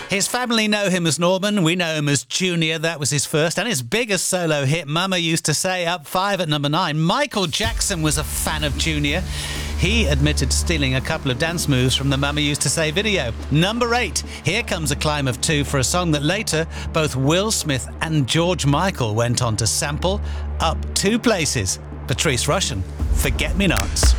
His family know him as Norman. We know him as Junior. That was his first and his biggest solo hit. Mama Used to Say, up 5 at number 9. Michael Jackson was a fan of Junior. He admitted to stealing a couple of dance moves from the Mama Used to Say video. Number 8, here comes a climb of 2 for a song that later both Will Smith and George Michael went on to sample, up 2 places. Patrice Rushen, Forget Me Nots.